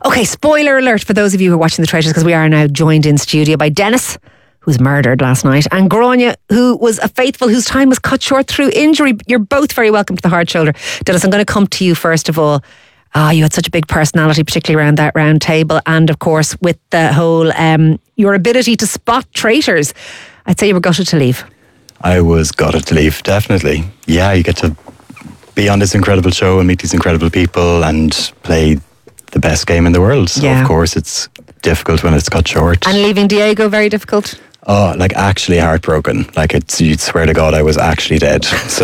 Okay, spoiler alert for those of you who are watching The Traitors, because we are now joined in studio by Dennis, who was murdered last night, and Gráinne, who was a faithful whose time was cut short through injury. You're both very welcome to the Hard Shoulder. Dennis, I'm going to come to you first of all. You had such a big personality, particularly around that round table, and of course with the whole your ability to spot traitors. I'd say you were gutted to leave. I was gutted to leave, definitely. Yeah, you get to be on this incredible show and meet these incredible people and play the best game in the world. So of course it's difficult when it's cut short. And leaving Diego, very difficult? Oh, like actually heartbroken. Like you'd swear to God I was actually dead. So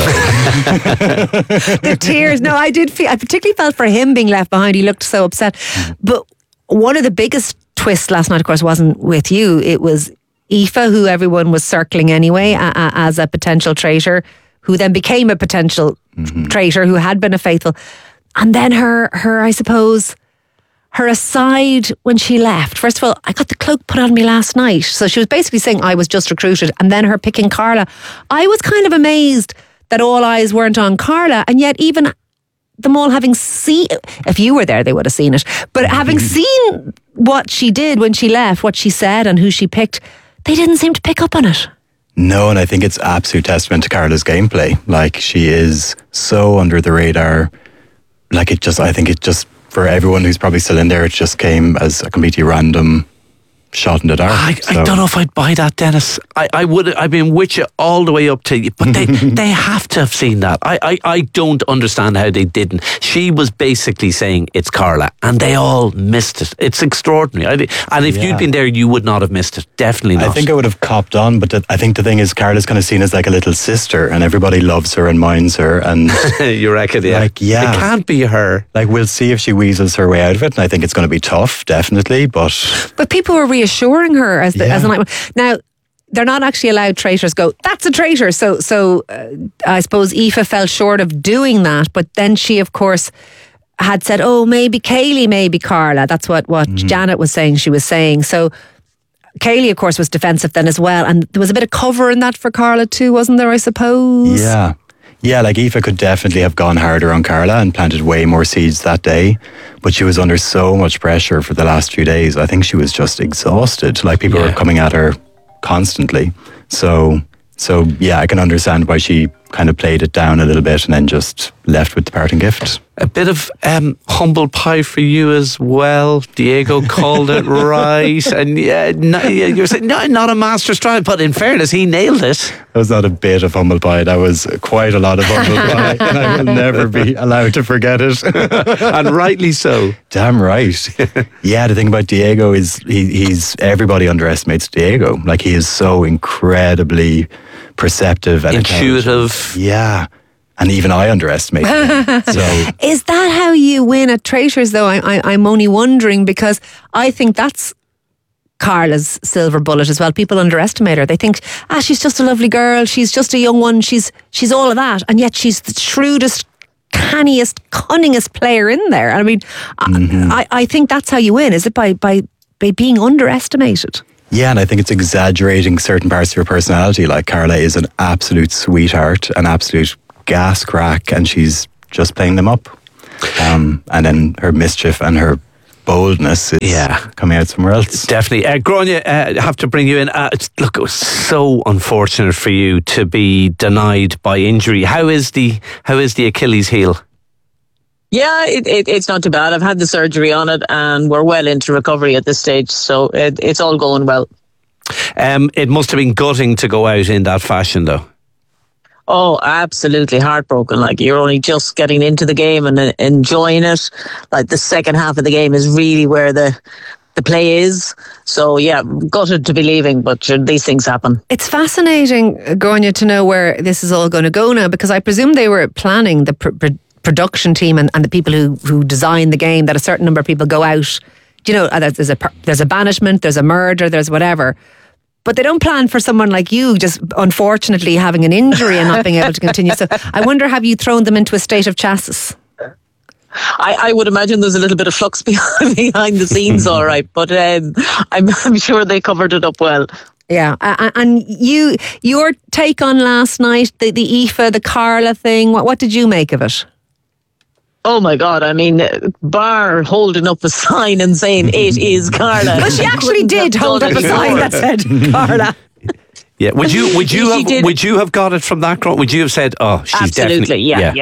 the tears. No, I particularly felt for him being left behind. He looked so upset. But one of the biggest twists last night, of course, wasn't with you. It was Aoife, who everyone was circling anyway as a potential traitor, who then became a potential traitor, who had been a faithful. And then her, I suppose, her aside when she left. First of all, I got the cloak put on me last night. So she was basically saying I was just recruited. And then her picking Carla. I was kind of amazed that all eyes weren't on Carla. And yet even them all having seen, if you were there, they would have seen it. But having seen what she did when she left, what she said and who she picked, they didn't seem to pick up on it. No, and I think it's absolute testament to Carla's gameplay. Like, she is so under the radar. Like, I think it just, for everyone who's probably still in there, it just came as a completely random shot in the dark. I don't know if I'd buy that, Dennis. I would. I've been with you all the way up to you, but they have to have seen that. I don't understand how they didn't. She was basically saying it's Carla, and they all missed it. It's extraordinary. And if you'd been there, you would not have missed it. Definitely not. I think I would have copped on, but I think the thing is, Carla's kind of seen as like a little sister, and everybody loves her and minds her. And you reckon? Yeah. Like, yeah, it can't be her. Like, we'll see if she weasels her way out of it, and I think it's going to be tough, definitely. But people were reassuring her as the night. Now, they're not actually allowed traitors go, that's a traitor. So I suppose Aoife fell short of doing that, but then she, of course, had said, oh, maybe Kayleigh, maybe Carla. That's what Janet was saying she was saying. So Kayleigh, of course, was defensive then as well. And there was a bit of cover in that for Carla too, wasn't there, I suppose? Yeah. Yeah, like Aoife could definitely have gone harder on Carla and planted way more seeds that day. But she was under so much pressure for the last few days. I think she was just exhausted. Like, people were coming at her constantly. So yeah, I can understand why she kind of played it down a little bit and then just left with the parting gift. A bit of humble pie for you as well. Diego called it right. And you're saying, no, not a master strike, but in fairness, he nailed it. That was not a bit of humble pie. That was quite a lot of humble pie. And I will never be allowed to forget it. And rightly so. Damn right. Yeah, the thing about Diego is he's everybody underestimates Diego. Like, he is so incredibly perceptive and intuitive. Yeah. And even I underestimate him. So. Is that how you win at Traitors, though? I'm only wondering, because I think that's Carla's silver bullet as well. People underestimate her. They think, she's just a lovely girl. She's just a young one. She's all of that. And yet she's the shrewdest, canniest, cunningest player in there. I mean, I think that's how you win. Is it by being underestimated? Yeah, and I think it's exaggerating certain parts of your personality. Like, Carla is an absolute sweetheart, an absolute gas crack, and she's just playing them up. And then her mischief and her boldness is coming out somewhere else. Definitely. Gráinne, I have to bring you in. Look, it was so unfortunate for you to be denied by injury. How is the Achilles heel? Yeah, it's not too bad. I've had the surgery on it and we're well into recovery at this stage, so it's all going well. It must have been gutting to go out in that fashion, though. Oh, absolutely heartbroken. Like, you're only just getting into the game and enjoying it. Like, the second half of the game is really where the play is. So yeah, gutted to be leaving, but these things happen. It's fascinating, Gráinne, to know where this is all going to go now, because I presume they were planning, the production team and the people who design the game, that a certain number of people go out. You know, there's a banishment, there's a murder, there's whatever. But they don't plan for someone like you just unfortunately having an injury and not being able to continue. So I wonder, have you thrown them into a state of chassis? I would imagine there's a little bit of flux behind the scenes, all right. But I'm sure they covered it up well. Yeah, and your take on last night, the Aoife, the Carla thing, what did you make of it? Oh my God! I mean, bar holding up a sign and saying it is Carla. But she actually did hold up a sign that said Carla. Yeah. Would you have got it from that? Would you have said, "Oh, she's Absolutely, definitely..."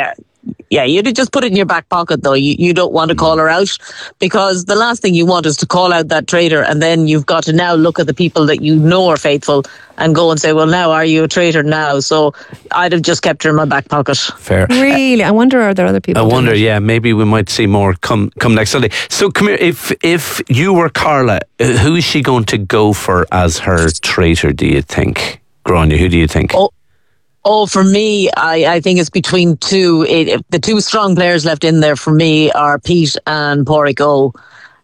Yeah, you'd just put it in your back pocket though. You don't want to call her out, because the last thing you want is to call out that traitor, and then you've got to now look at the people that you know are faithful and go and say, well, now are you a traitor now? So I'd have just kept her in my back pocket. Fair. Really? I wonder, are there other people? I wonder, yeah, maybe we might see more come next Sunday. So come here, if you were Carla, who is she going to go for as her traitor, do you think? Gráinne, who do you think? Oh, for me, I think it's between two. The two strong players left in there for me are Pete and Pádraig Ó.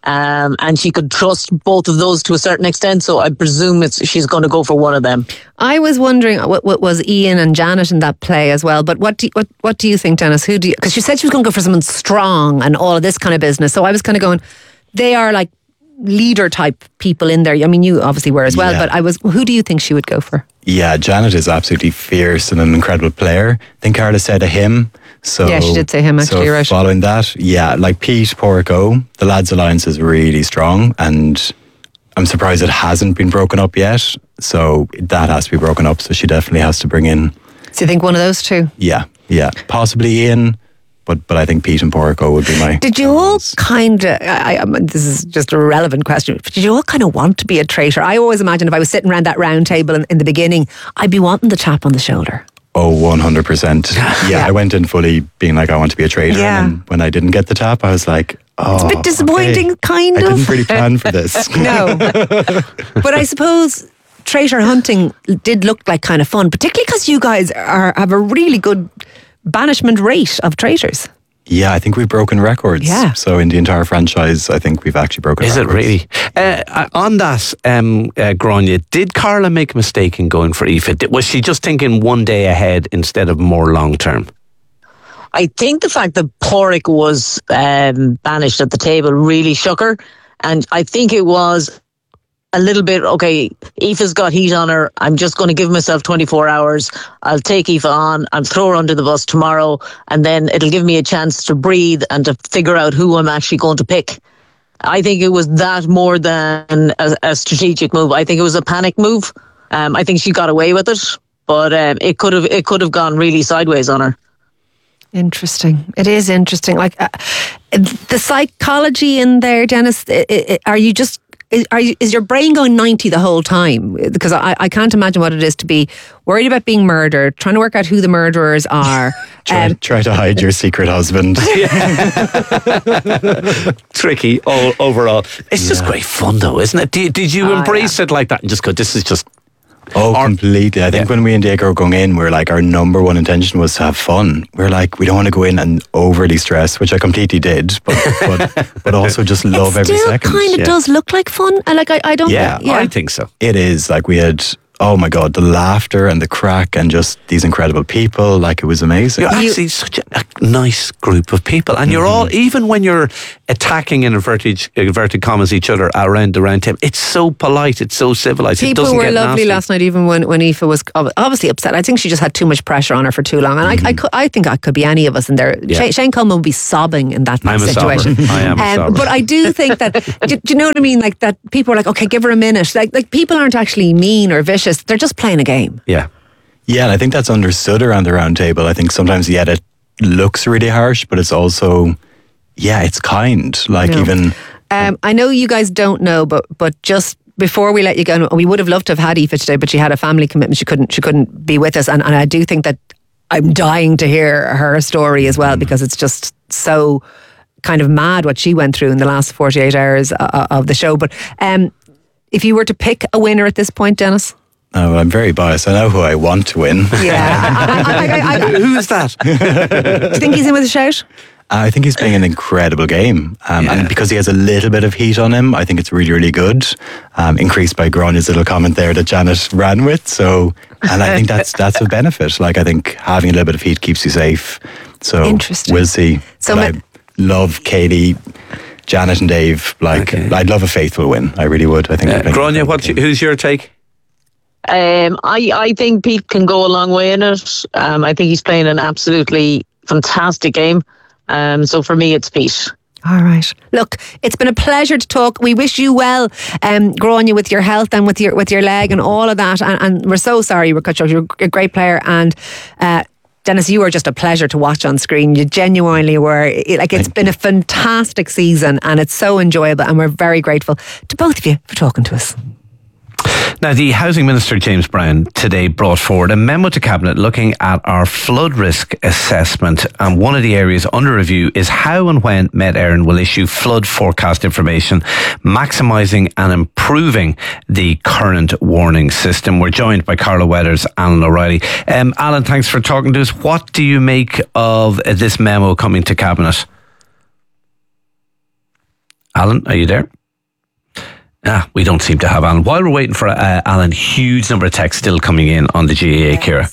And she could trust both of those to a certain extent, so I presume she's going to go for one of them. I was wondering what was Ian and Janet in that play as well. But what do you think, Dennis? Because she said she was going to go for someone strong and all of this kind of business. So I was kind of going, they are like leader type people in there. I mean, you obviously were as well. Yeah. But who do you think she would go for? Yeah, Janet is absolutely fierce and an incredible player. I think Carla said a him. So, yeah, she did say him, actually, so right. Following that, yeah, like Pete, Pádraig Ó, the lads' alliance is really strong, and I'm surprised it hasn't been broken up yet. So that has to be broken up. So she definitely has to bring in. So you think one of those two? Yeah, possibly Ian. But I think Pete and Pádraig Ó would be my... Did you all kind of... this is just a relevant question. But did you all kind of want to be a traitor? I always imagine if I was sitting around that round table in the beginning, I'd be wanting the tap on the shoulder. Oh, 100%. Yeah, I went in fully being like, I want to be a traitor. Yeah. And when I didn't get the tap, I was like, oh, it's a bit disappointing, okay. kind of. I didn't really plan for this. No. But I suppose traitor hunting did look like kind of fun, particularly because you guys have a really good banishment rate of traitors. Yeah, I think we've broken records. Yeah. So in the entire franchise, I think we've actually broken records. Is it really? On that, Gráinne, did Carla make a mistake in going for Aoife? Was she just thinking one day ahead instead of more long term? I think the fact that Pádraig was banished at the table really shook her. And I think it was a little bit, okay, Aoife's got heat on her. I'm just going to give myself 24 hours. I'll take Aoife on. I'll throw her under the bus tomorrow. And then it'll give me a chance to breathe and to figure out who I'm actually going to pick. I think it was that more than a strategic move. I think it was a panic move. I think she got away with it. But it could have gone really sideways on her. Interesting. It is interesting. Like the psychology in there, Dennis, are you just... Is your brain going 90 the whole time? Because I can't imagine what it is to be worried about being murdered, trying to work out who the murderers are. Try to hide your secret husband. Tricky overall. It's just great fun though, isn't it? Did you embrace it like that and just go, this is just... Oh, completely. I think when we and Diego were going in, we were like, our number one intention was to have fun. We're like, we don't want to go in and overly stress, which I completely did, but also just love every second. It still kind of does look like fun. I don't. Yeah, I think so. It is. Like we had, oh my God, the laughter and the crack and just these incredible people. Like it was amazing. You're actually such a nice group of people, and you're all, even when you're attacking in inverted commas each other around the round table, it's so polite, it's so civilized. People it doesn't were get lovely nasty. last night, even when Aoife was obviously upset. I think she just had too much pressure on her for too long, and I think I could be any of us in there. Yeah. Shane Coleman would be sobbing in that I'm situation. I am a sobber. But I do think that do you know what I mean? Like that people are like, okay, give her a minute. Like people aren't actually mean or vicious; they're just playing a game. Yeah. Yeah, and I think that's understood around the round table. I think sometimes the edit looks really harsh, but it's also, it's kind. Like even... I know you guys don't know, but just before we let you go, we would have loved to have had Aoife today, but she had a family commitment. She couldn't be with us. And I do think that I'm dying to hear her story as well, because it's just so kind of mad what she went through in the last 48 hours of the show. But if you were to pick a winner at this point, Dennis? Oh, well, I'm very biased. I know who I want to win. Yeah. Who's that? Do you think he's in with a shout? I think he's playing an incredible game. And because he has a little bit of heat on him, I think it's really, really good. Increased by Gráinne's little comment there that Janet ran with. So, and I think that's a benefit. Like, I think having a little bit of heat keeps you safe. So, interesting. We'll see. So but I love Katie, Janet and Dave. Like, I'd love a faithful win. I really would. I think. Gráinne, who's your take? I think Pete can go a long way in it. I think he's playing an absolutely fantastic game. So for me, it's Pete. All right. Look, it's been a pleasure to talk. We wish you well, growing you with your health and with your leg and all of that. And we're so sorry we're cut short. You're a great player, and Dennis, you were just a pleasure to watch on screen. You genuinely were. It's been a fantastic season, and it's so enjoyable. And we're very grateful to both of you for talking to us. Now, the Housing Minister, James Brown, today brought forward a memo to Cabinet looking at our flood risk assessment. And one of the areas under review is how and when Met Éireann will issue flood forecast information, maximising and improving the current warning system. We're joined by Carla Weathers, Alan O'Reilly. Alan, thanks for talking to us. What do you make of this memo coming to Cabinet? Alan, are you there? We don't seem to have Alan. While we're waiting for Alan, huge number of texts still coming in on the GAA, Ciara.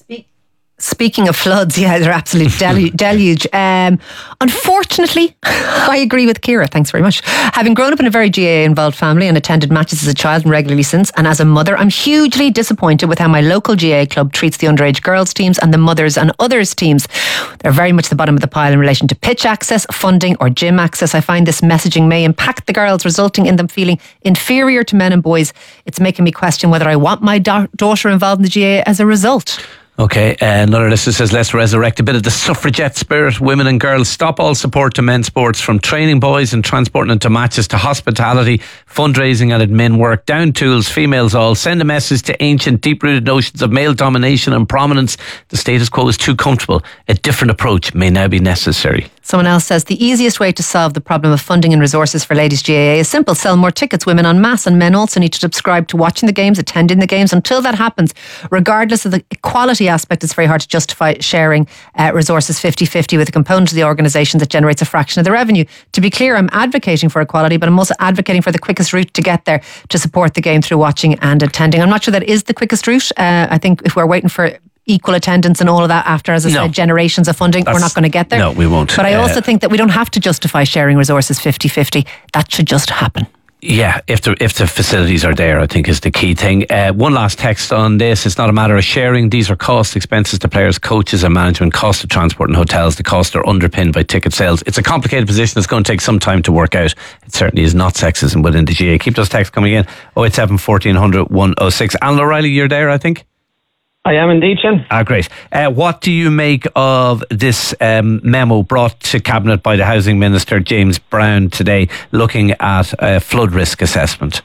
Speaking of floods, yeah, they're absolute deluge. Unfortunately, I agree with Ciara. Thanks very much. Having grown up in a very GAA-involved family and attended matches as a child and regularly since, and as a mother, I'm hugely disappointed with how my local GAA club treats the underage girls teams and the mothers and others teams. They're very much the bottom of the pile in relation to pitch access, funding or gym access. I find this messaging may impact the girls, resulting in them feeling inferior to men and boys. It's making me question whether I want my daughter involved in the GAA as a result. Okay, another listener says, let's resurrect a bit of the suffragette spirit. Women and girls, stop all support to men's sports, from training boys and transporting them to matches to hospitality, fundraising and admin work, down tools, females all. Send a message to ancient, deep-rooted notions of male domination and prominence. The status quo is too comfortable. A different approach may now be necessary. Someone else says the easiest way to solve the problem of funding and resources for ladies GAA is simple. Sell more tickets, women en masse, and men also need to subscribe to watching the games, attending the games. Until that happens, regardless of the equality aspect, it's very hard to justify sharing resources 50-50 with a component of the organisation that generates a fraction of the revenue. To be clear, I'm advocating for equality, but I'm also advocating for the quickest route to get there, to support the game through watching and attending. I'm not sure that is the quickest route. I think if we're waiting for equal attendance and all of that after, as I said, generations of funding, we're not going to get there. No, we won't. But I also think that we don't have to justify sharing resources 50-50. That should just happen. Yeah, if the facilities are there, I think is the key thing. One last text on this. It's not a matter of sharing. These are cost expenses to players, coaches and management, cost of transport and hotels. The costs are underpinned by ticket sales. It's a complicated position. It's going to take some time to work out. It certainly is not sexism within the GAA. Keep those texts coming in. 087 1400 106. Alan O'Reilly, you're there, I think? I am indeed, Chen. Great. What do you make of this memo brought to Cabinet by the Housing Minister, James Brown, today, looking at flood risk assessment?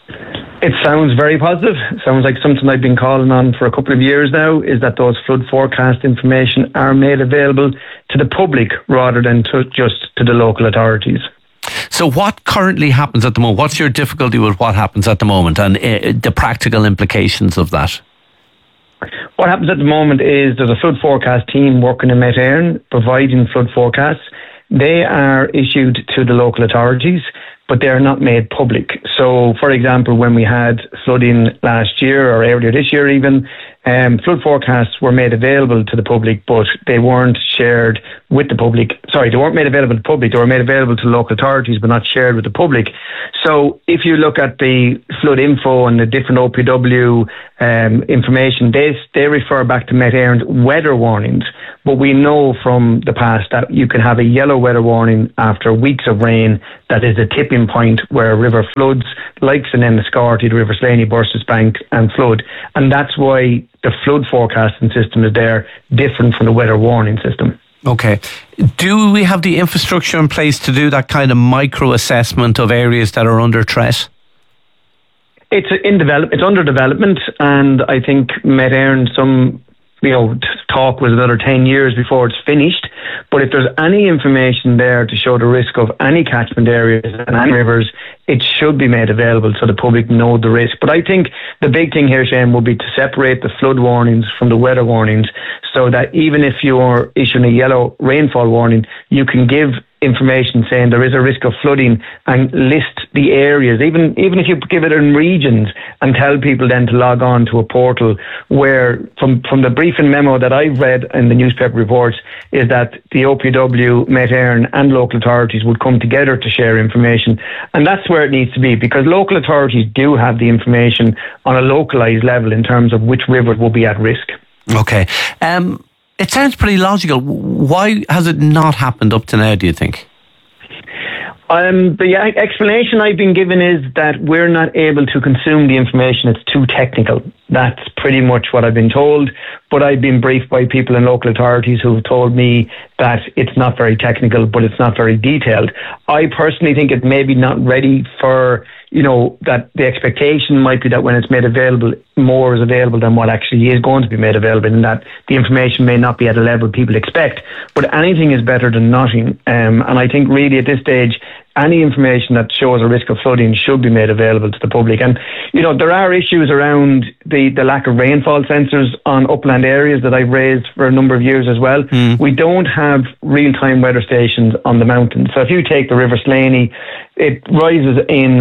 It sounds very positive. It sounds like something I've been calling on for a couple of years now, is that those flood forecast information are made available to the public rather than just to the local authorities. So what currently happens at the moment? What's your difficulty with what happens at the moment and the practical implications of that? What happens at the moment is there's a flood forecast team working in Met Éireann providing flood forecasts. They are issued to the local authorities, but they're not made public. So, for example, when we had flooding last year or earlier this year even, flood forecasts were made available to the public, but they weren't shared with the public. Sorry, they weren't made available to the public. They were made available to local authorities, but not shared with the public. So if you look at the flood info and the different OPW information, they refer back to Met Éireann's weather warnings. But we know from the past that you can have a yellow weather warning after weeks of rain. That is a tipping point where a river floods, like St. Enniscorthy, the River Slaney, bursts bank and flood. And that's why the flood forecasting system is there, different from the weather warning system. Okay. Do we have the infrastructure in place to do that kind of micro assessment of areas that are under threat? It's under development, and I think Met Éireann, talk was another 10 years before it's finished. But if there's any information there to show the risk of any catchment areas and any rivers, it should be made available so the public know the risk. But I think the big thing here, Shane, will be to separate the flood warnings from the weather warnings, so that even if you're issuing a yellow rainfall warning, you can give information saying there is a risk of flooding and list the areas, even if you give it in regions, and tell people then to log on to a portal where, from the briefing memo that I've read in the newspaper reports, is that the OPW, Met Éireann and local authorities would come together to share information. And that's where it needs to be, because local authorities do have the information on a localised level in terms of which rivers will be at risk. Okay. It sounds pretty logical. Why has it not happened up to now, do you think? The explanation I've been given is that we're not able to consume the information. It's too technical. That's pretty much what I've been told. But I've been briefed by people in local authorities who have told me that it's not very technical, but it's not very detailed. I personally think it may be not ready for, that the expectation might be that when it's made available, more is available than what actually is going to be made available, and that the information may not be at a level people expect. But anything is better than nothing. And I think really at this stage, any information that shows a risk of flooding should be made available to the public. And, there are issues around the lack of rainfall sensors on upland areas that I've raised for a number of years as well. We don't have real-time weather stations on the mountains. So if you take the River Slaney, it rises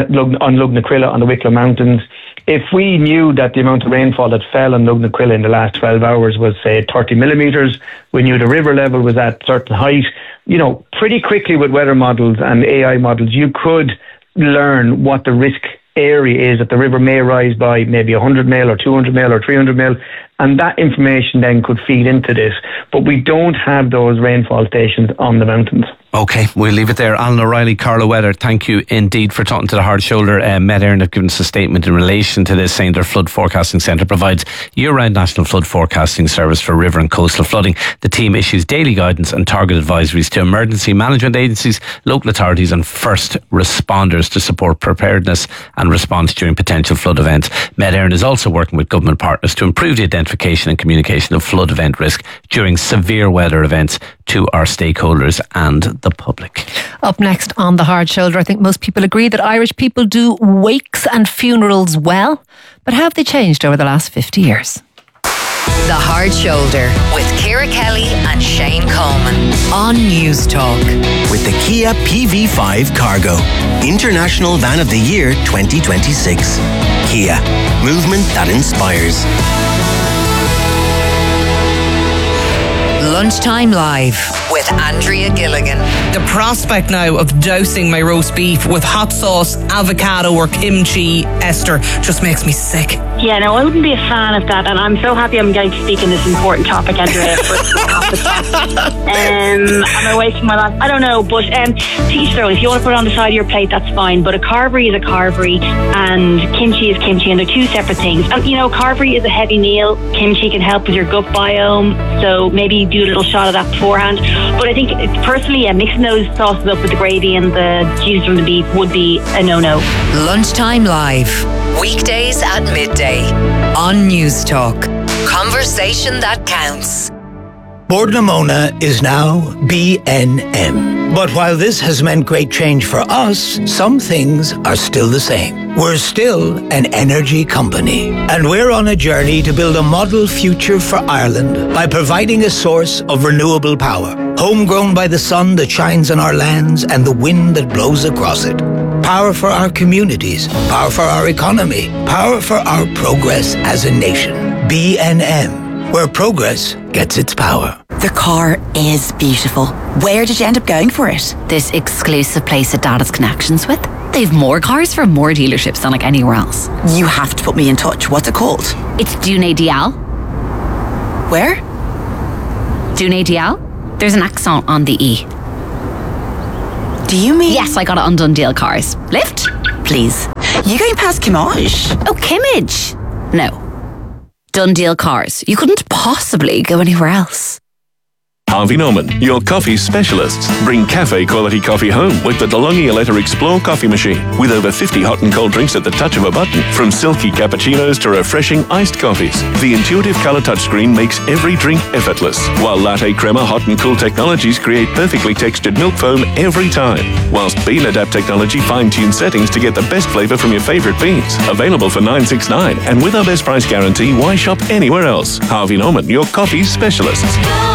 on Lugnaquilla on the Wicklow Mountains. If we knew that the amount of rainfall that fell on Lugnaquilla in the last 12 hours was, say, 30 millimetres, we knew the river level was at a certain height, pretty quickly with weather models and AI models, you could learn what the risk area is that the river may rise by maybe 100 mil or 200 mil or 300 mil, and that information then could feed into this. But we don't have those rainfall stations on the mountains. Okay, we'll leave it there. Alan O'Reilly, Carla Weather, thank you indeed for talking to the Hard Shoulder. Met Éireann have given us a statement in relation to this, saying their flood forecasting centre provides year-round national flood forecasting service for river and coastal flooding. The team issues daily guidance and target advisories to emergency management agencies, local authorities and first responders to support preparedness and response during potential flood events. Met Éireann is also working with government partners to improve the identification and communication of flood event risk during severe weather events to our stakeholders and the public. Up next on The Hard Shoulder, I think most people agree that Irish people do wakes and funerals well, but have they changed over the last 50 years? The Hard Shoulder with Ciara Kelly and Shane Coleman on News Talk. With the Kia PV5 Cargo, International Van of the Year 2026. Kia, movement that inspires. Lunchtime Live with Andrea Gilligan. The prospect now of dousing my roast beef with hot sauce, avocado or kimchi, Esther, just makes me sick. Yeah, no, I wouldn't be a fan of that, and I'm so happy I'm going to speak in this important topic, Andrea, for I'm wasting my life. I don't know, but to each their own. If you want to put it on the side of your plate, that's fine, but a carvery is a carvery, and kimchi is kimchi, and they're two separate things. And, carvery is a heavy meal. Kimchi can help with your gut biome, so maybe do a little shot of that beforehand. But I think, personally, mixing those sauces up with the gravy and the juice from the beef would be a no-no. Lunchtime Live, weekdays at midday on News Talk. Conversation that counts. Bord na Móna is now BNM. But while this has meant great change for us, some things are still the same. We're still an energy company. And we're on a journey to build a model future for Ireland by providing a source of renewable power, homegrown by the sun that shines on our lands and the wind that blows across it. Power for our communities, power for our economy, power for our progress as a nation. BNM, where progress gets its power. The car is beautiful. Where did you end up going for it? This exclusive place that Dad has connections with. They've more cars from more dealerships than anywhere else. You have to put me in touch. What's it called? It's Dune Dial. Where? Dune Dial. There's an accent on the E. Do you mean? Yes, I got it on Dundee Cars. Lift, please. You going past Kimmage? Oh, Kimmage. No. Dundee Cars. You couldn't possibly go anywhere else. Harvey Norman, your coffee specialists. Bring cafe quality coffee home with the DeLonghi Aletta Explore coffee machine. With over 50 hot and cold drinks at the touch of a button. From silky cappuccinos to refreshing iced coffees. The intuitive colour touchscreen makes every drink effortless. While latte crema hot and cool technologies create perfectly textured milk foam every time. Whilst Bean Adapt technology fine-tunes settings to get the best flavour from your favourite beans. Available for $9.69. And with our best price guarantee, why shop anywhere else? Harvey Norman, your coffee specialists.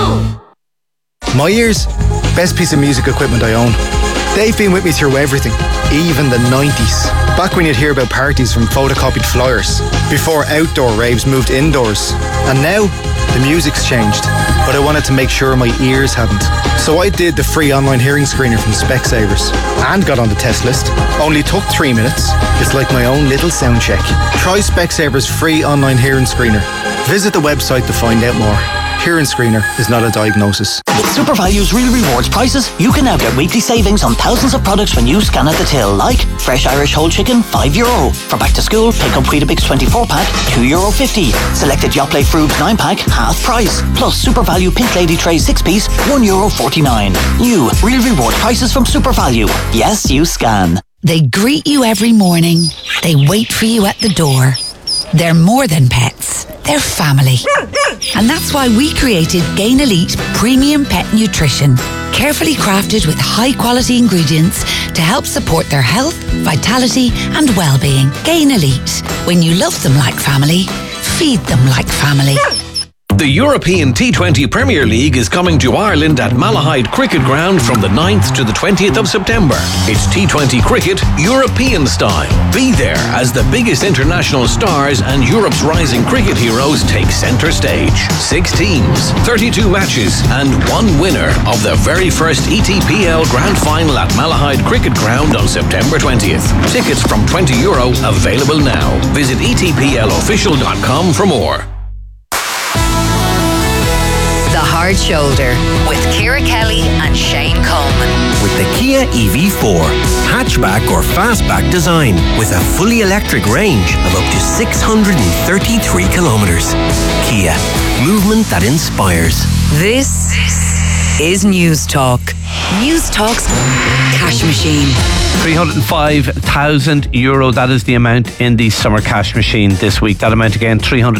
My ears, best piece of music equipment I own. They've been with me through everything, even the 90s. Back when you'd hear about parties from photocopied flyers, before outdoor raves moved indoors. And now, the music's changed, but I wanted to make sure my ears hadn't. So I did the free online hearing screener from Specsavers and got on the test list. Only took 3 minutes. It's like my own little sound check. Try Specsavers free online hearing screener. Visit the website to find out more. Hearing screener is not a diagnosis. With SuperValue's Real Rewards prices, you can now get weekly savings on thousands of products when you scan at the till, like fresh Irish whole chicken, €5. For back to school, pick up Weetabix 24-pack, €2.50. Selected Yoplait Froogs 9-pack, half price. Plus SuperValue Pink Lady Tray 6-piece, €1.49. New Real Reward prices from SuperValue. Yes, you scan. They greet you every morning. They wait for you at the door. They're more than pets. They're family. And that's why we created Gain Elite Premium Pet Nutrition. Carefully crafted with high-quality ingredients to help support their health, vitality and well-being. Gain Elite. When you love them like family, feed them like family. The European T20 Premier League is coming to Ireland at Malahide Cricket Ground from the 9th to the 20th of September. It's T20 cricket European style. Be there as the biggest international stars and Europe's rising cricket heroes take centre stage. 6 teams, 32 matches and one winner of the very first ETPL Grand Final at Malahide Cricket Ground on September 20th. Tickets from €20 available now. Visit etplofficial.com for more. The Hard Shoulder with Ciara Kelly and Shane Coleman. With the Kia EV4, hatchback or fastback design with a fully electric range of up to 633 kilometres. Kia, movement that inspires. This is News Talk. News Talk's cash machine. €305,000. That is the amount in the summer cash machine this week. That amount again,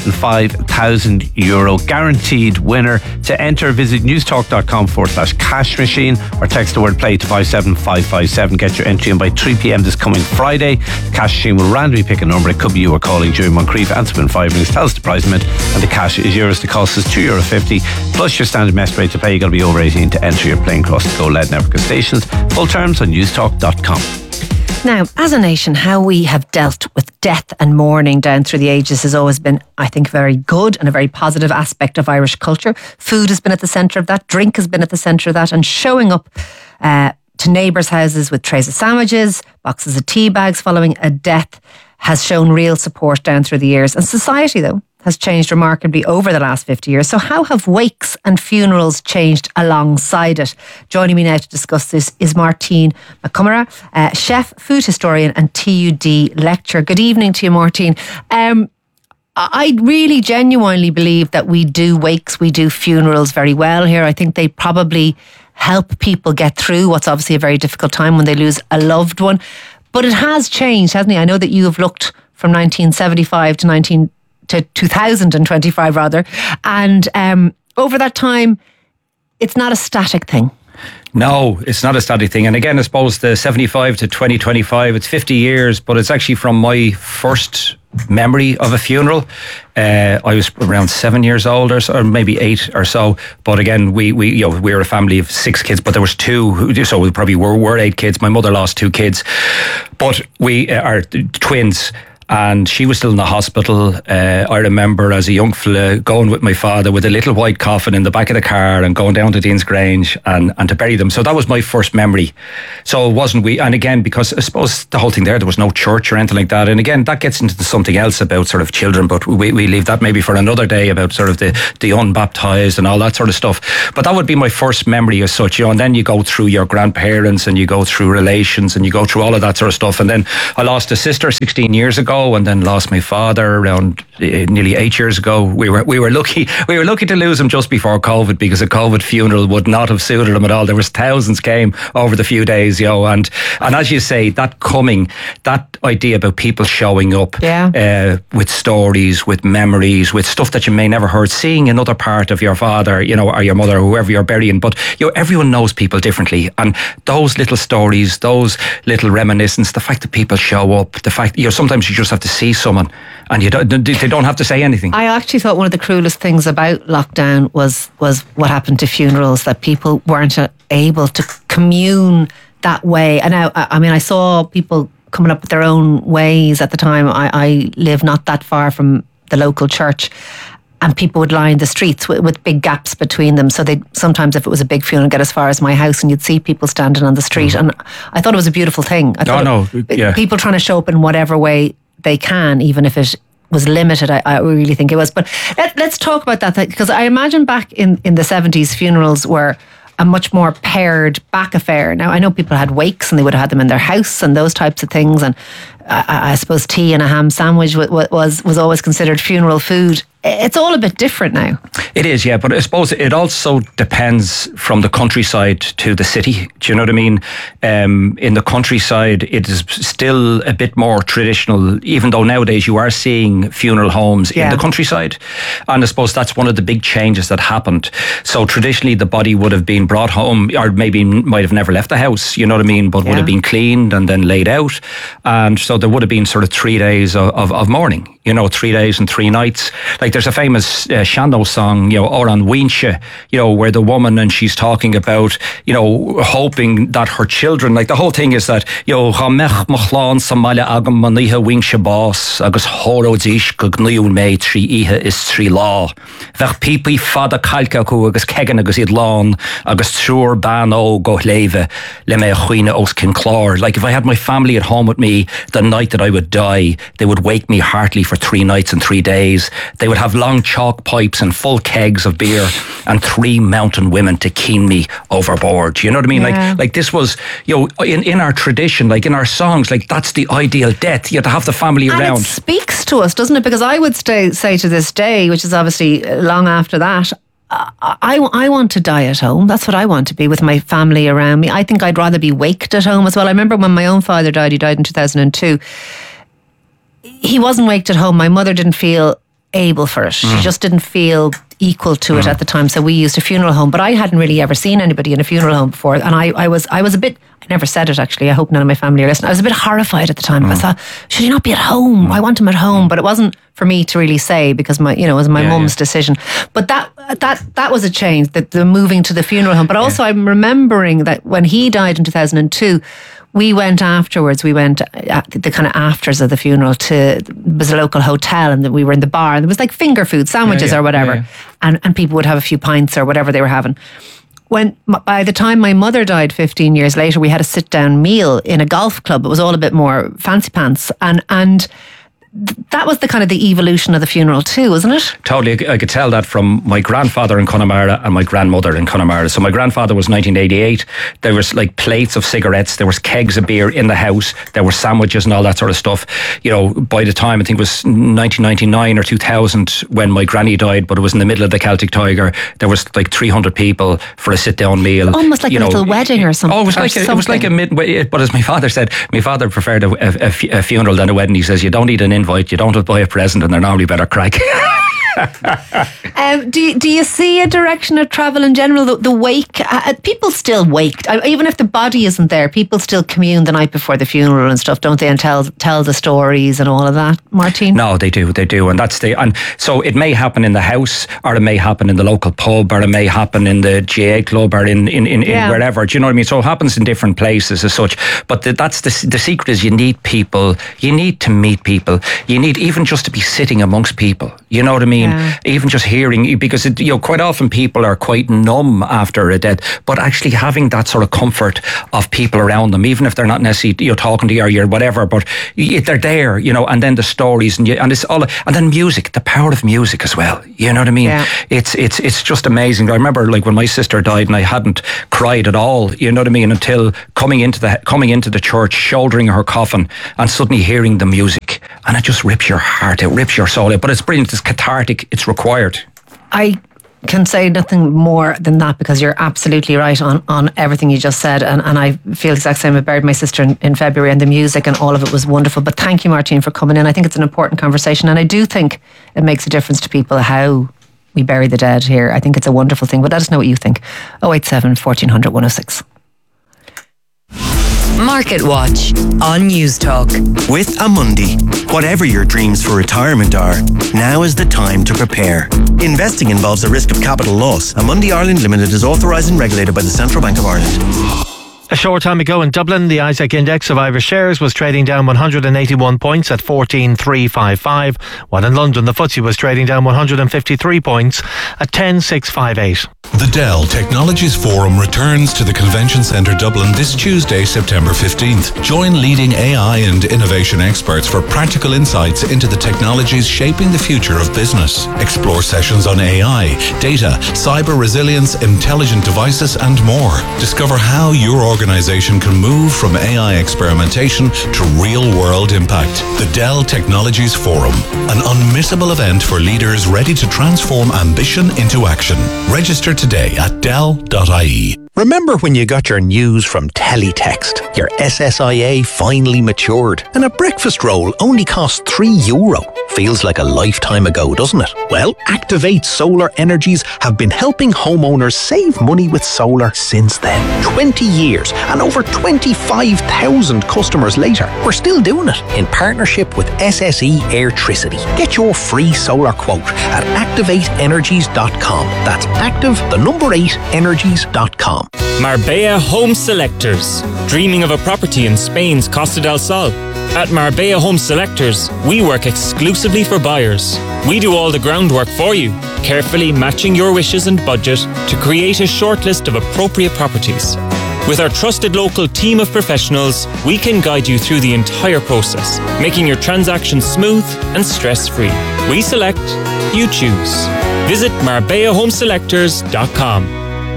€305,000. Guaranteed winner. To enter, visit newstalk.com/cash machine or text the word play to 57557. Get your entry in by 3 p.m. this coming Friday. The cash machine will randomly pick a number. It could be you are calling during Moncrief. Answer in 5 minutes. Tell us the prize amount and the cash is yours. The cost is €2.50 plus your standard mess rate to pay. You've got to be over 18 to enter. Your plane across the Go Lead Network of stations. Full terms on newstalk.com. Now, as a nation, how we have dealt with death and mourning down through the ages has always been, I think, very good and a very positive aspect of Irish culture. Food has been at the centre of that, drink has been at the centre of that, and showing up to neighbours' houses with trays of sandwiches, boxes of tea bags following a death has shown real support down through the years. And society, though, has changed remarkably over the last 50 years. So how have wakes and funerals changed alongside it? Joining me now to discuss this is Martine McCumera, chef, food historian and TUD lecturer. Good evening to you, Martine. I really genuinely believe that we do wakes, we do funerals very well here. I think they probably help people get through what's obviously a very difficult time when they lose a loved one. But it has changed, hasn't it? I know that you have looked from 1975 to 2025 rather, and over that time it's not a static thing. No, it's not a static thing. And again, I suppose the 75 to 2025, it's 50 years, but it's actually from my first memory of a funeral. I was around 7 years old or maybe 8 or so. But again, we were a family of 6 kids, but there was 2, so we probably were 8 kids. My mother lost 2 kids, but we are twins. And she was still in the hospital. I remember as a young fella going with my father with a little white coffin in the back of the car and going down to Dean's Grange and to bury them. So that was my first memory. So it wasn't and again, because I suppose the whole thing there was no church or anything like that. And again, that gets into something else about sort of children, but we leave that maybe for another day about sort of the unbaptized and all that sort of stuff. But that would be my first memory as such, and then you go through your grandparents and you go through relations and you go through all of that sort of stuff. And then I lost a sister 16 years ago. And then lost my father around nearly 8 years ago. We were lucky to lose him just before COVID, because a COVID funeral would not have suited him at all. There was thousands came over the few days, and as you say, that idea about people showing up with stories, with memories, with stuff that you may never heard, seeing another part of your father, or your mother, or whoever you're burying. But everyone knows people differently, and those little stories, those little reminiscences, the fact that people show up, the fact sometimes you just have to see someone and they don't have to say anything. I actually thought one of the cruelest things about lockdown was what happened to funerals, that people weren't able to commune that way. And I saw people coming up with their own ways at the time. I live not that far from the local church, and people would line the streets with big gaps between them. So they sometimes, if it was a big funeral, get as far as my house, and you'd see people standing on the street. And I thought it was a beautiful thing. People trying to show up in whatever way they can, even if it was limited. I really think it was. But let's talk about that, because I imagine back in the 70s, funerals were a much more pared back affair. Now, I know people had wakes and they would have had them in their house and those types of things. And I suppose tea and a ham sandwich was always considered funeral food. It's all a bit different now. It is, yeah, but I suppose it also depends from the countryside to the city. Do you know what I mean? In the countryside, it is still a bit more traditional, even though nowadays you are seeing funeral homes in the countryside. And I suppose that's one of the big changes that happened. So traditionally, the body would have been brought home, or maybe might have never left the house, you know what I mean, but would have been cleaned and then laid out. And so there would have been sort of 3 days of mourning, 3 days and 3 nights. Like there's a famous Shannon song, Oran Winshe, where the woman, and she's talking about, hoping that her children, like the whole thing is that, Hamech Machlan Somalia Agam Maniha Winshe Boss, Agus Horo Dish Gugniu May Tri Ihe is Tri Law. Vech Pipi Fada Kalkaku Agus Kegan Agus Id Lawn, Agus Trur Ban O Go Leve, Leme Huine Os Kinclor. Like if I had my family at home with me the night that I would die, they would wake me heartily for 3 nights and 3 days. They would have long chalk pipes and full kegs of beer and 3 mountain women to keen me overboard. You know what I mean? Yeah. Like this was, in our tradition, like in our songs, like that's the ideal death. You have to have the family and around. It speaks to us, doesn't it? Because I would say to this day, which is obviously long after that, I want to die at home. That's what I want to be, with my family around me. I think I'd rather be waked at home as well. I remember when my own father died, he died in 2002. He wasn't waked at home. My mother didn't feel able for it. She just didn't feel equal to it at the time. So we used a funeral home, but I hadn't really ever seen anybody in a funeral home before. And I was a bit, I never said it actually, I hope none of my family are listening. I was a bit horrified at the time. I thought, should he not be at home? I want him at home. But it wasn't for me to really say, because it was my mum's decision. But that was a change, the moving to the funeral home. But also I'm remembering that when he died in 2002, we went afterwards, at the kind of afters of the funeral it was a local hotel, and we were in the bar, and there was like finger food, sandwiches or whatever. Yeah. And people would have a few pints or whatever they were having. By the time my mother died 15 years later, we had a sit-down meal in a golf club. It was all a bit more fancy pants. And that was the kind of the evolution of the funeral too, wasn't it? Totally. I could tell that from my grandfather in Connemara and my grandmother in Connemara. So my grandfather was 1988. There was like plates of cigarettes. There was kegs of beer in the house. There were sandwiches and all that sort of stuff. By the time, I think it was 1999 or 2000 when my granny died, but it was in the middle of the Celtic Tiger. There was like 300 people for a sit-down meal. Almost like a little wedding or something. Oh, it was like a mid. But as my father said, my father preferred a funeral than a wedding. He says, you don't need an invite, you don't buy a present, and they're normally better crack. Do you see a direction of travel in general? The wake, people still wake, even if the body isn't there. People still commune the night before the funeral and stuff, don't they? And tell the stories and all of that, Martin. No, they do, and so it may happen in the house, or it may happen in the local pub, or it may happen in the GA club, or in wherever. Do you know what I mean? So it happens in different places as such. But that's the secret is you need people. You need to meet people. You need even just to be sitting amongst people. You know what I mean? Yeah. Even just hearing, because quite often people are quite numb after a death, but actually having that sort of comfort of people around them, even if they're not necessarily talking to you or whatever, but they're there, and then the stories and it's all, and then music, the power of music as well. You know what I mean? Yeah. It's just amazing. I remember like when my sister died and I hadn't cried at all. You know what I mean? Until coming into the church, shouldering her coffin, and suddenly hearing the music, and it just rips your heart, it rips your soul out. But it's brilliant. It's cathartic. It's required. I can say nothing more than that, because you're absolutely right on everything you just said, and I feel the exact same. I buried my sister in February, and the music and all of it was wonderful. But thank you, Martine, for coming in. I think it's an important conversation, and I do think it makes a difference to people how we bury the dead here. I think it's a wonderful thing, but let us know what you think. 087 1400 106. Market Watch on News Talk. With Amundi, whatever your dreams for retirement are, now is the time to prepare. Investing involves a risk of capital loss. Amundi Ireland Limited is authorised and regulated by the Central Bank of Ireland. A short time ago in Dublin, the Isaac Index of Irish shares was trading down 181 points at 14,355, while in London the FTSE was trading down 153 points at 10,658. The Dell Technologies Forum returns to the Convention Centre Dublin this Tuesday, September 15th. Join leading AI and innovation experts for practical insights into the technologies shaping the future of business. Explore sessions on AI, data, cyber resilience, intelligent devices and more. Discover how your organisation can move from AI experimentation to real-world impact. The Dell Technologies Forum, an unmissable event for leaders ready to transform ambition into action. Register today at dell.ie. Remember when you got your news from Teletext? Your SSIA finally matured and a breakfast roll only cost €3. Feels like a lifetime ago, doesn't it? Well, Activate Solar Energies have been helping homeowners save money with solar since then. 20 years and over 25,000 customers later. We're still doing it in partnership with SSE Airtricity. Get your free solar quote at activateenergies.com. That's active8energies.com. Marbella Home Selectors. Dreaming of a property in Spain's Costa del Sol? At Marbella Home Selectors, we work exclusively for buyers. We do all the groundwork for you, carefully matching your wishes and budget to create a shortlist of appropriate properties. With our trusted local team of professionals, we can guide you through the entire process, making your transactions smooth and stress-free. We select, you choose. Visit MarbellaHomeSelectors.com.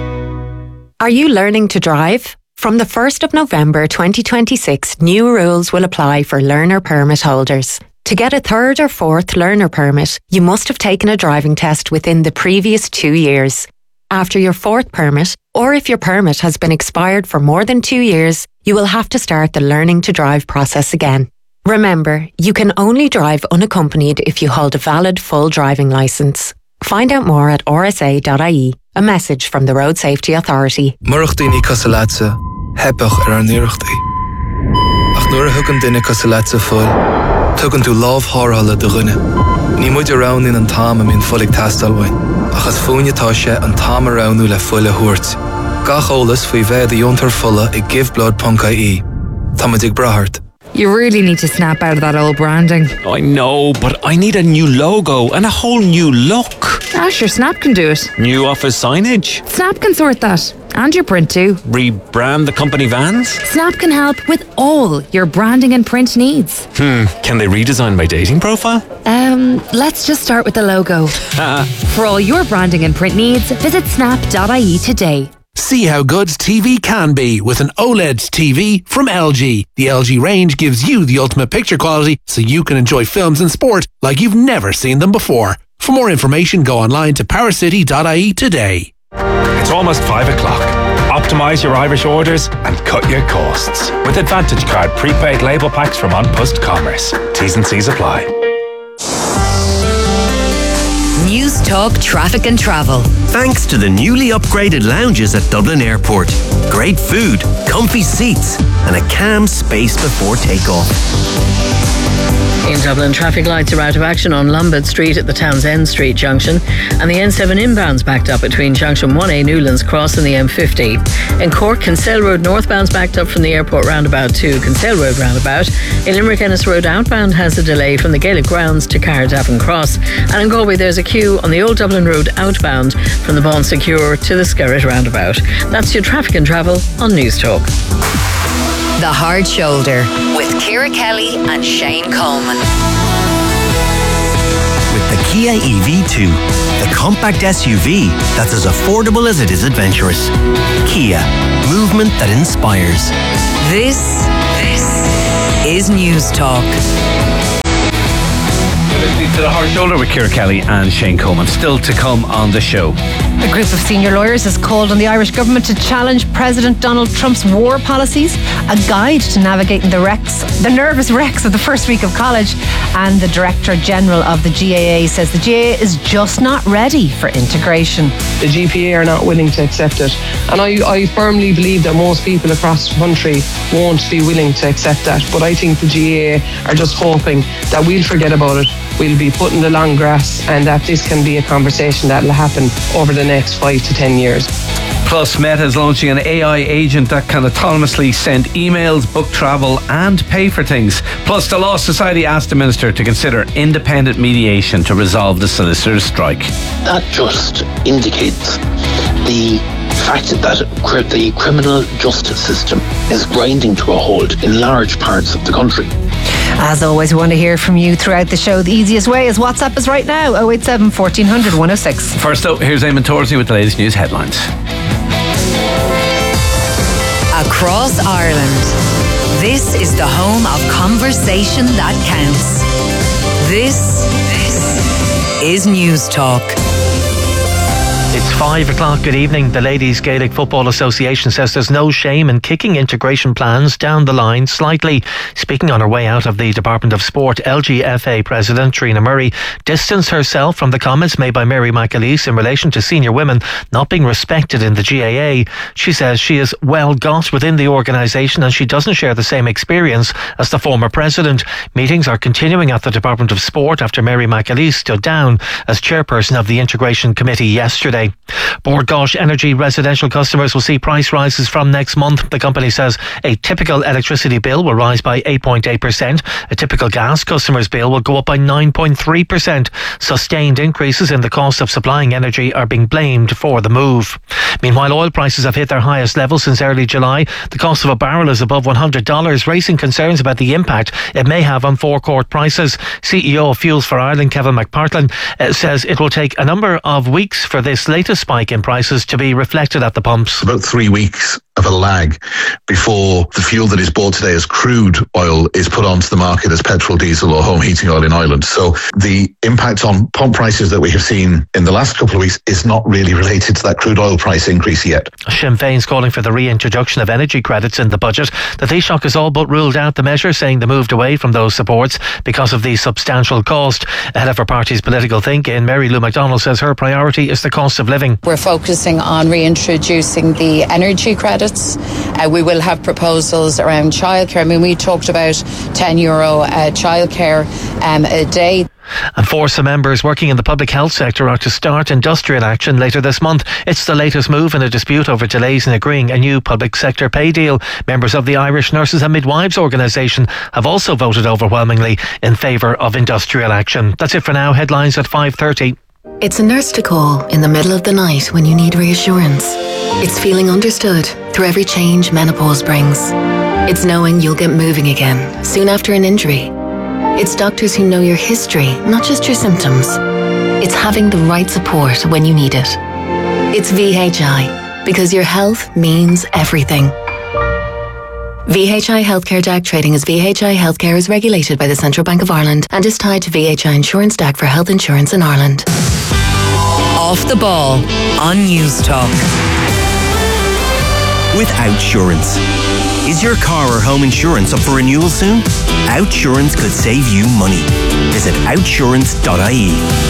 Are you learning to drive? From the 1st of November 2026, new rules will apply for learner permit holders. To get a third or fourth learner permit, you must have taken a driving test within the previous 2 years. After your fourth permit, or if your permit has been expired for more than 2 years, you will have to start the learning to drive process again. Remember, you can only drive unaccompanied if you hold a valid full driving licence. Find out more at rsa.ie. A message from the Road Safety Authority. Marachtaí Casalatsa, Hepach Nirchtaí. Ach nuair a thugann duine Casalatsa fuil, tugann tú lámh thárthala do dhuine. Ní muid around in an táim a mín fuillig tastalhain, achas fúinetá sé an táim aroundú le fuile thuairt. Gach ólas faoi bheith a diontar fulla I giveblood.ie. Tá muid ag brathart. You really need to snap out of that old branding. I know, but I need a new logo and a whole new look. Ah, sure, Snap can do it. New office signage. Snap can sort that. And your print too. Rebrand the company vans. Snap can help with all your branding and print needs. Can they redesign my dating profile? Let's just start with the logo. For all your branding and print needs, visit snap.ie today. See how good TV can be with an OLED TV from LG. The LG range gives you the ultimate picture quality so you can enjoy films and sport like you've never seen them before. For more information, go online to powercity.ie today. It's almost 5 o'clock. Optimise your Irish orders and cut your costs with Advantage Card prepaid label packs from An Post Commerce. T's and C's apply. News Talk Traffic and Travel. Thanks to the newly upgraded lounges at Dublin Airport. Great food, comfy seats, and a calm space before takeoff. In Dublin, traffic lights are out of action on Lombard Street at the Townsend Street junction, and the N7 inbounds backed up between junction 1A Newlands Cross and the M50. In Cork, Kinsale Road northbound's backed up from the airport roundabout to Kinsale Road roundabout. In Limerick, Ennis Road outbound has a delay from the Gaelic grounds to Cardavan Cross, and in Galway there's a queue on the Old Dublin Road outbound from the Bon Secure to the Skerrit roundabout. That's your traffic and travel on News Talk. The Hard Shoulder with Ciara Kelly and Shane Coleman. With the Kia EV2, the compact SUV that's as affordable as it is adventurous. Kia, movement that inspires. This is News Talk. To the Hard Shoulder with Ciara Kelly and Shane Coleman. Still to come on the show. A group of senior lawyers has called on the Irish government to challenge President Donald Trump's war policies, a guide to navigating the nervous wrecks of the first week of college. And the Director General of the GAA says the GAA is just not ready for integration. The GPA are not willing to accept it. And I firmly believe that most people across the country won't be willing to accept that. But I think the GAA are just hoping that we'll forget about it. We'll be put in the long grass and that this can be a conversation that will happen over the next 5 to 10 years. Plus, Meta is launching an AI agent that can autonomously send emails, book travel and pay for things. Plus, the Law Society asked the Minister to consider independent mediation to resolve the solicitors' strike. That just indicates the fact that the criminal justice system is grinding to a halt in large parts of the country. As always, we want to hear from you throughout the show. The easiest way is WhatsApp us right now, 087 1400 106. First up, here's Eamon Torsey with the latest news headlines. Across Ireland, this is the home of conversation that counts. This is News Talk. It's 5 o'clock. Good evening. The Ladies Gaelic Football Association says there's no shame in kicking integration plans down the line slightly. Speaking on her way out of the Department of Sport, LGFA President Trina Murray distanced herself from the comments made by Mary McAleese in relation to senior women not being respected in the GAA. She says she is well got within the organisation and she doesn't share the same experience as the former president. Meetings are continuing at the Department of Sport after Mary McAleese stood down as chairperson of the Integration Committee yesterday. Bord Gáis Energy residential customers will see price rises from next month. The company says a typical electricity bill will rise by 8.8%. A typical gas customer's bill will go up by 9.3%. Sustained increases in the cost of supplying energy are being blamed for the move. Meanwhile, oil prices have hit their highest level since early July. The cost of a barrel is above $100, raising concerns about the impact it may have on forecourt prices. CEO of Fuels for Ireland, Kevin McPartlin, says it will take a number of weeks for this latest spike in prices to be reflected at the pumps. About 3 weeks of a lag before the fuel that is bought today as crude oil is put onto the market as petrol, diesel or home heating oil in Ireland. So the impact on pump prices that we have seen in the last couple of weeks is not really related to that crude oil price increase yet. Sinn Féin's calling for the reintroduction of energy credits in the budget. The Taoiseach has all but ruled out the measure, saying they moved away from those supports because of the substantial cost. Ahead of her party's political think-in, Mary Lou McDonald says her priority is the cost of living. We're focusing on reintroducing the energy credits. We will have proposals around childcare. I mean, we talked about €10 childcare a day. And Forza members working in the public health sector are to start industrial action later this month. It's the latest move in a dispute over delays in agreeing a new public sector pay deal. Members of the Irish Nurses and Midwives organisation have also voted overwhelmingly in favour of industrial action. That's it for now. Headlines at 5:30. It's a nurse to call in the middle of the night when you need reassurance. It's feeling understood through every change menopause brings. It's knowing you'll get moving again soon after an injury. It's doctors who know your history, not just your symptoms. It's having the right support when you need it. It's VHI, because your health means everything. VHI Healthcare DAC trading as VHI Healthcare is regulated by the Central Bank of Ireland and is tied to VHI Insurance DAC for health insurance in Ireland. Off the ball on News Talk. With Outsurance. Is your car or home insurance up for renewal soon? Outsurance could save you money. Visit outsurance.ie.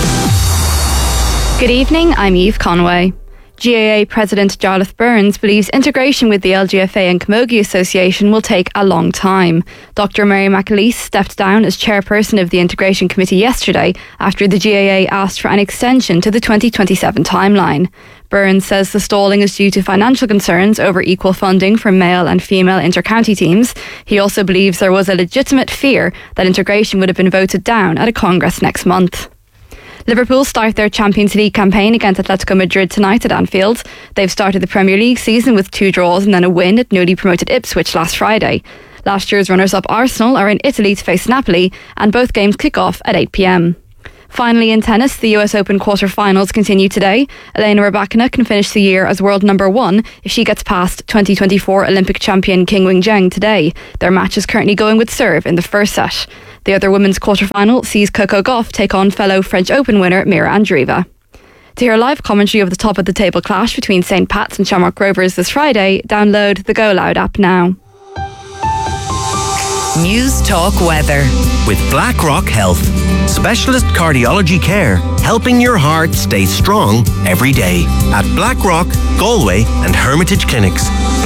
Good evening, I'm Eve Conway. GAA President Jarlath Burns believes integration with the LGFA and Camogie Association will take a long time. Dr Mary McAleese stepped down as chairperson of the Integration Committee yesterday after the GAA asked for an extension to the 2027 timeline. Burns says the stalling is due to financial concerns over equal funding for male and female inter-county teams. He also believes there was a legitimate fear that integration would have been voted down at a congress next month. Liverpool start their Champions League campaign against Atletico Madrid tonight at Anfield. They've started the Premier League season with 2 draws and then a win at newly promoted Ipswich last Friday. Last year's runners-up Arsenal are in Italy to face Napoli, and both games kick off at 8 p.m. Finally, in tennis, the US Open quarter-finals continue today. Elena Rybakina can finish the year as world number 1 if she gets past 2024 Olympic champion Qinwen Zheng today. Their match is currently going with serve in the first set. The other women's quarter-final sees Coco Gauff take on fellow French Open winner Mira Andreeva. To hear a live commentary of the top-of-the-table clash between St. Pat's and Shamrock Rovers this Friday, download the Go Loud app now. News Talk Weather. With BlackRock Health. Specialist cardiology care, helping your heart stay strong every day. At BlackRock, Galway and Hermitage Clinics.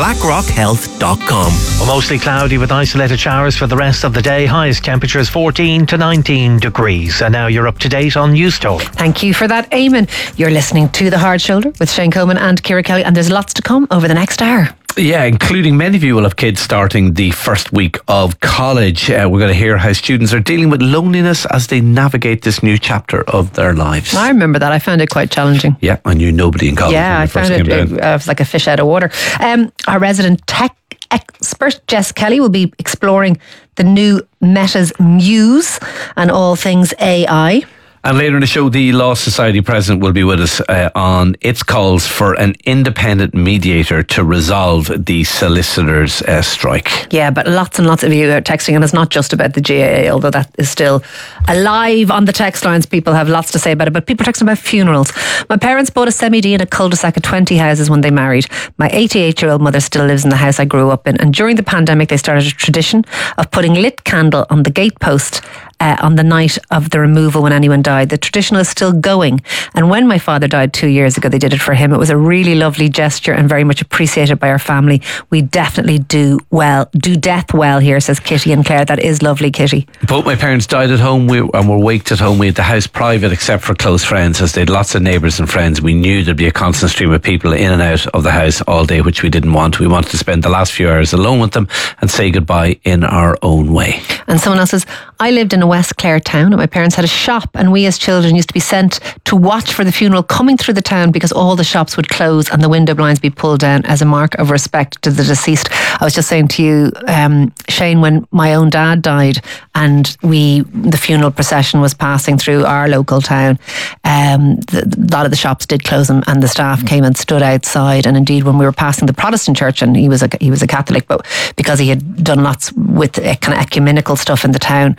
BlackRockHealth.com. Well, mostly cloudy with isolated showers for the rest of the day. Highest temperatures 14 to 19 degrees. And now you're up to date on News Talk. Thank you for that, Eamon. You're listening to The Hard Shoulder with Shane Coleman and Ciara Kelly, and there's lots to come over the next hour. Yeah, including many of you will have kids starting the first week of college. We're going to hear how students are dealing with loneliness as they navigate this new chapter of their lives. I remember that. I found it quite challenging. Yeah, I knew nobody in college. Yeah, I found it was like a fish out of water. Our resident tech expert, Jess Kelly, will be exploring the new Meta's Muse and all things AI. And later in the show, the Law Society president will be with us on its calls for an independent mediator to resolve the solicitors' strike. Yeah, but lots and lots of you are texting, and it's not just about the GAA, although that is still alive on the text lines. People have lots to say about it, but people are texting about funerals. My parents bought a semi-D in a cul-de-sac of 20 houses when they married. My 88-year-old mother still lives in the house I grew up in, and during the pandemic they started a tradition of putting lit candle on the gatepost on the night of the removal when anyone died. The tradition is still going, and when my father died 2 years ago, they did it for him. It was a really lovely gesture and very much appreciated by our family. We definitely do death well here, says Kitty and Claire. That is lovely, Kitty. Both my parents died at home and were waked at home. We had the house private except for close friends, as they had lots of neighbours and friends. We knew there'd be a constant stream of people in and out of the house all day, which we didn't want. We wanted to spend the last few hours alone with them and say goodbye in our own way. And someone else says, I lived in a West Clare town and my parents had a shop, and we as children used to be sent to watch for the funeral coming through the town because all the shops would close and the window blinds be pulled down as a mark of respect to the deceased. I was just saying to you, Shane, when my own dad died and the funeral procession was passing through our local town, a lot of the shops did close and the staff came and stood outside. And indeed, when we were passing the Protestant church, and he was a Catholic, but because he had done lots with kind of ecumenical stuff in the town,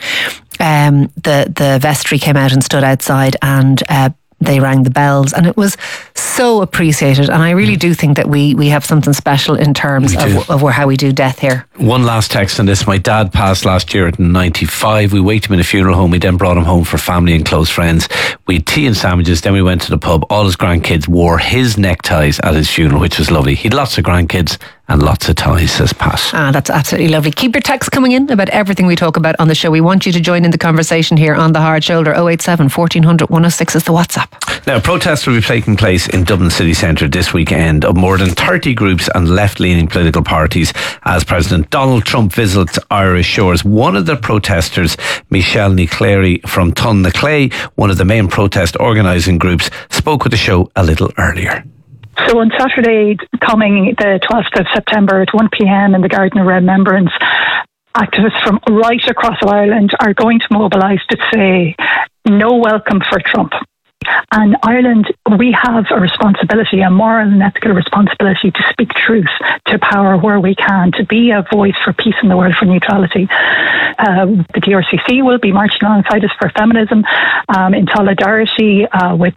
the vestry came out and stood outside, and they rang the bells, and it was so appreciated. And I really do think that we have something special in terms of how we do death here. One last text on this. My dad passed last year at 95. We waited him in a funeral home. We then brought him home for family and close friends. We had tea and sandwiches. Then we went to the pub. All his grandkids wore his neckties at his funeral, which was lovely. He had lots of grandkids and lots of ties, says Pat. That's absolutely lovely. Keep your texts coming in about everything we talk about on the show. We want you to join in the conversation here on The Hard Shoulder. 087 1400 106 is the WhatsApp. Now, protests will be taking place in Dublin city centre this weekend of more than 30 groups and left-leaning political parties as President Donald Trump visits Irish shores. One of the protesters, Michelle Nicleary from Tunnaclay, one of the main protest organising groups, spoke with the show a little earlier. So on Saturday coming, the 12th of September at 1 p.m. in the Garden of Remembrance, activists from right across Ireland are going to mobilise to say no welcome for Trump. And Ireland, we have a responsibility, a moral and ethical responsibility to speak truth to power where we can, to be a voice for peace in the world, for neutrality. The DRCC will be marching alongside us for feminism in solidarity with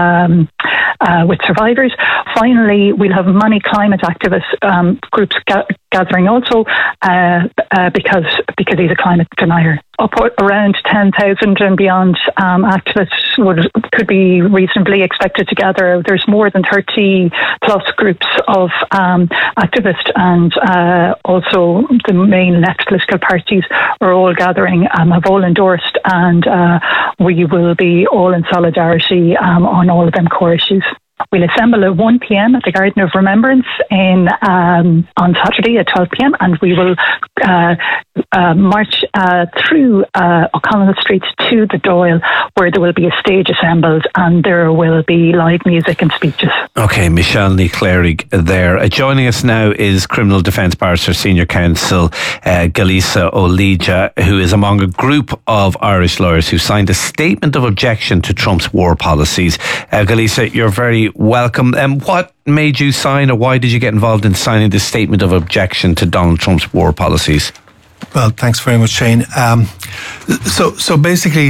survivors. Finally, we'll have many climate activist groups gathering also because he's a climate denier. Around 10,000 and beyond activists could be reasonably expected to gather. There's more than 30 plus groups of activists, and also the main left political parties are all gathering, have all endorsed, and we will be all in solidarity on all of them core issues. We'll assemble at 1 p.m. at the Garden of Remembrance on Saturday at 12 p.m. and we will march through O'Connell Street to the Doyle, where there will be a stage assembled and there will be live music and speeches. Okay, Michelle Nicleary there. Joining us now is Criminal Defence Barrister Senior Counsel Galisa Olija, who is among a group of Irish lawyers who signed a statement of objection to Trump's war policies. Galisa, you're very welcome. What made you sign, or why did you get involved in signing this statement of objection to Donald Trump's war policies? Well, thanks very much, Shane. So basically,